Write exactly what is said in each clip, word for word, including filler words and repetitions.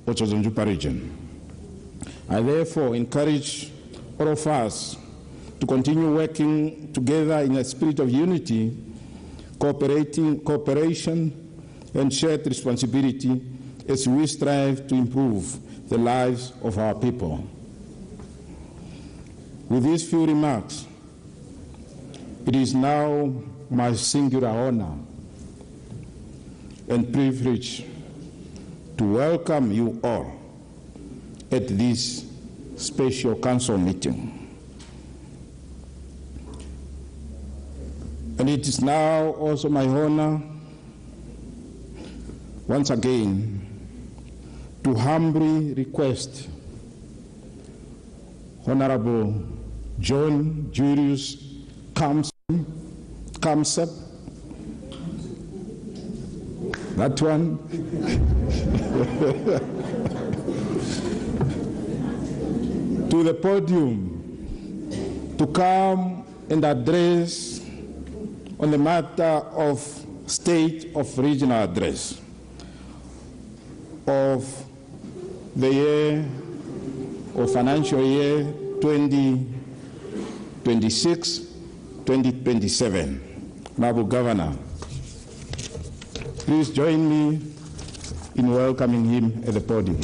Otjozondjupa region. I therefore encourage all of us to continue working together in a spirit of unity, cooperating, cooperation, and shared responsibility as we strive to improve the lives of our people. With these few remarks, it is now my singular honor and privilege to welcome you all at this special council meeting. And it is now also my honor, once again, to humbly request Honorable John Julius Kamsep, that one, to the podium to come and address on the matter of state of regional address of the year or financial year twenty twenty-six twenty twenty-seven. Honorable Governor, please join me in welcoming him at the podium.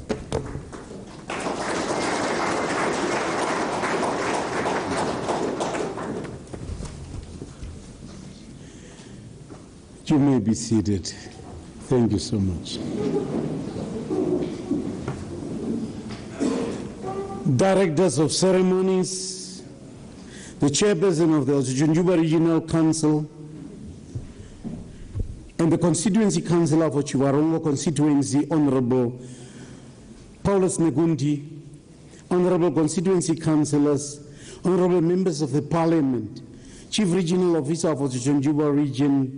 You may be seated. Thank you so much. Directors of ceremonies, the chairperson of the Otjozondjupa Regional Council, and the constituency councillor for Chiwarongo constituency, Honorable Paulus Negundi, honorable constituency councillors, honorable members of the parliament, chief regional officer of Otjozondjupa region,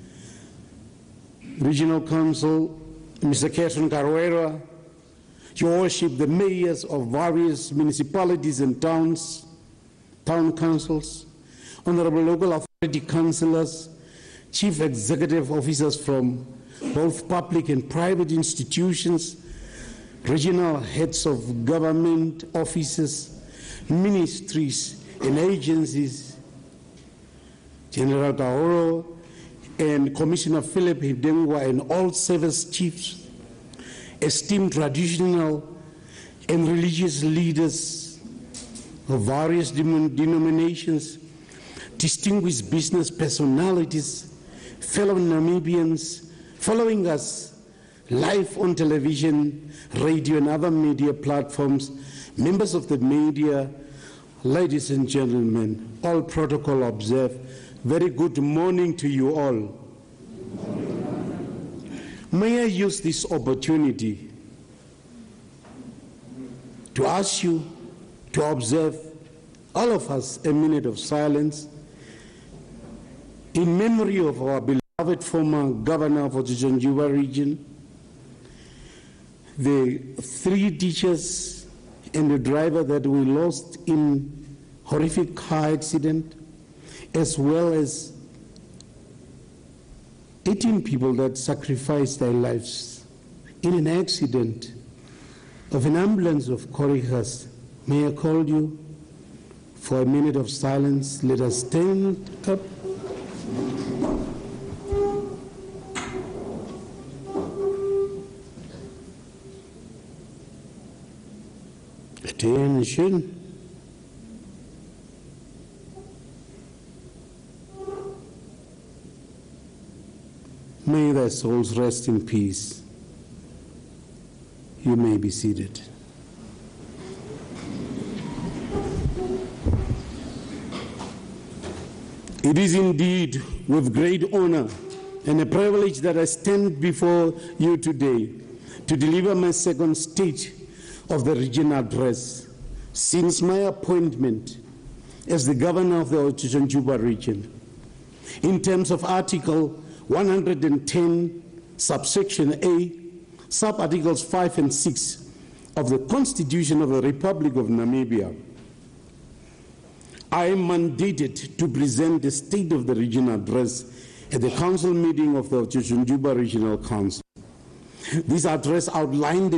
Regional Council, Mister Kerson Carrera, Your Worship, the mayors of various municipalities and towns, town councils, honorable local authority councillors, chief executive officers from both public and private institutions, regional heads of government offices, ministries and agencies, General Kaoro, and Commissioner Philip Hidengwa, and all service chiefs, esteemed traditional and religious leaders of various denominations, distinguished business personalities, fellow Namibians following us live on television, radio, and other media platforms, members of the media, ladies and gentlemen, all protocol observed. Very good morning to you all. May I use this opportunity to ask you to observe, all of us, a minute of silence in memory of our beloved former governor of Otjozondjupa region, the three teachers and the driver that we lost in horrific car accident, as well as eighteen people that sacrificed their lives in an accident of an ambulance of Corigas. May I call you for a minute of silence? Let us stand up. Attention. May their souls rest in peace. You may be seated. It is indeed with great honor and a privilege that I stand before you today to deliver my second stage of the regional address since my appointment as the governor of the Otjozondjupa region. In terms of Article one hundred ten, subsection A, sub-articles five and six of the Constitution of the Republic of Namibia, I am mandated to present the State of the Region address at the council meeting of the Otjozondjupa Regional Council. This address outlined the